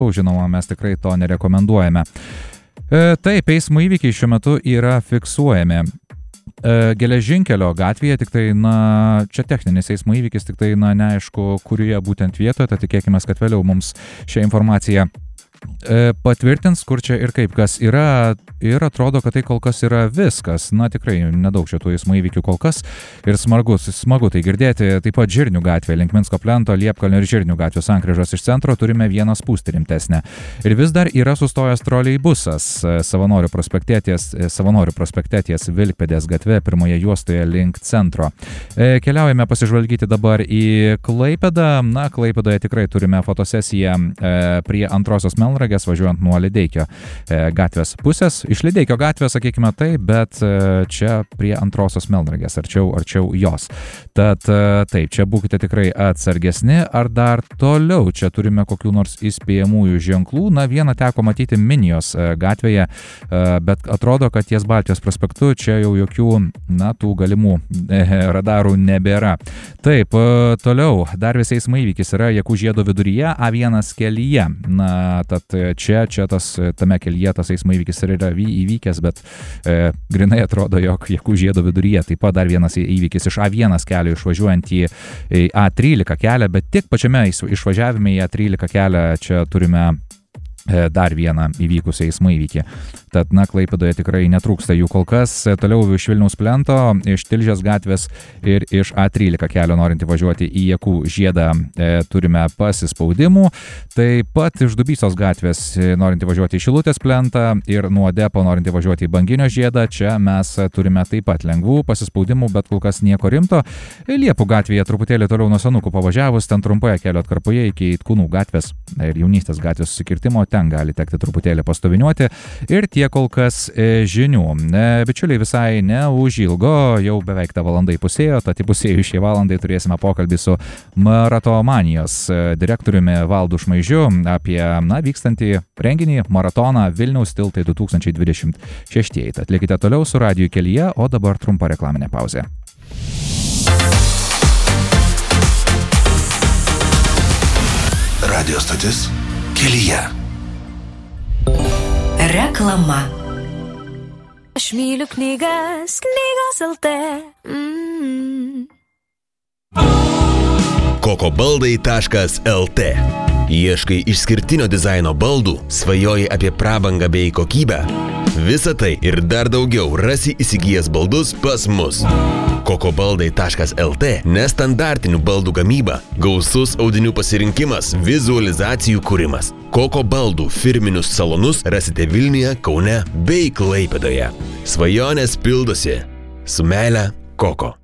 žinoma, mes tikrai to nerekomenduojame. Taip, eismo įvykiai šiuo metu yra fiksuojami. Geležinkelio gatvėje, tik tai, čia techninis eismo įvykis, tik tai, neaišku, kurioje būtent vietoje, tad tikėkime, kad vėliau mums šią informaciją patvirtins, kur čia ir kaip kas yra, ir atrodo, kad tai kol kas yra viskas. Tikrai nedaug šitų eismo įvykių kol kas ir smagu tai girdėti. Taip pat Žirnių gatvė, link Minsko plento, Liepkalnio ir Žirnių gatvės sankryžos iš centro turime vieną spūstį rimtesnę. Ir vis dar yra sustojęs troleibusas Savanorių prospekte ties Vilkpėdės gatve pirmoje juostoje link centro. Keliaujame pasižvalgyti dabar į Klaipėdą. Klaipėdoje tikrai turime fotosesiją prie antrosios Melnragės, važiuojant nuo Lideikio gatvės pusės. Iš Lideikio gatvės, sakykime taip, bet čia prie antrosios Melnragės, arčiau jos. Tad taip, čia būkite tikrai atsargesni. Ar dar toliau čia turime kokių nors įspėjamųjų ženklų? Vieną teko matyti Minijos gatvėje, bet atrodo, kad ties Baltijos prospektu čia jau jokių, tų galimų radarų nebėra. Taip, toliau, dar vis eismo įvykis yra Jakų žiedo viduryje, A1 kelyje. Tad čia tame kelyje tas eismo įvykis yra įvykęs, bet grinai atrodo, jog Jakų žiedo viduryje. Taip pat dar vienas įvykis iš A1 kelio išvažiuojant į A13 kelią, bet tik pačiame išvažiavime į A13 kelią čia turime dar vieną įvykusią eismo įvykį. Tad, Klaipėdoje tikrai netrūksta jų kol kas. Toliau iš Vilniaus plento, iš Tilžės gatvės ir iš A13 kelio norint įvažiuoti į Jakų žiedą turime pasispaudimų. Taip pat iš Dubysos gatvės norint įvažiuoti į Šilutės plentą ir nuo depo norint įvažiuoti į Banginio žiedą. Čia mes turime taip pat lengvų pasispaudimų, bet kol kas nieko rimto. Liepų gatvėje truputėlį toliau nuo Senukų pavažiavus, ten trumpoje kelio atkarpoje iki Itkūnų gatvės ir Jaunystės gatvės susikirtimo, ten gali tekti truputėlį pastoviniuoti. Ir tiek kol kas žinių. Bičiuliai, visai neužilgo, jau beveik ta valanda įpusėjo, tad įpusėjus šiai valandai turėsime pokalbį su Maratomanijos direktoriumi Valdu Šmaižiu apie vykstantį renginį Maratoną Vilniaus tiltai 2026. Tad likite toliau su Radiju kelyje, o dabar trumpa reklaminė pauzė. Radio stotis kelyje. Reklama. Aš myliu knygas, knygos LT. kokobaldai.lt. Ieškai išskirtinio dizaino baldų, svajoji apie prabangą bei kokybę. Visa tai ir dar daugiau rasi įsigijęs baldus pas mus. kokobaldai.lt nestandartinių baldų gamyba, gausus audinių pasirinkimas, vizualizacijų kūrimas. Koko baldų firminius salonus rasite Vilniuje, Kaune bei Klaipėdoje. Svajonės pildosi. Su meile, Koko.